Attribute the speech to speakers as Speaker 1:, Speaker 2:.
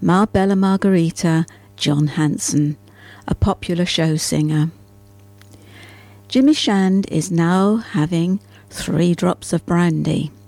Speaker 1: Marbella Margarita, John Hanson, a popular show singer. Jimmy Shand is now having 3 drops of brandy.